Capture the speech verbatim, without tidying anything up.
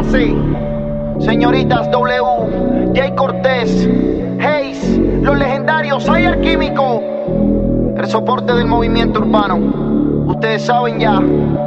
base. Señoritas W, Jay Cortés, Hayes, los legendarios, Ayer Químico, el soporte del movimiento urbano. Ustedes saben ya.